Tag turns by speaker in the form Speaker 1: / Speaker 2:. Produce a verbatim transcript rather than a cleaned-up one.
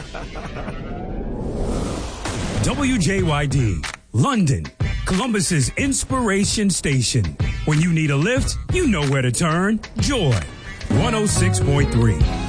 Speaker 1: W J Y D, London, Columbus's inspiration station. When you need a lift, you know where to turn. Joy, one oh six point three.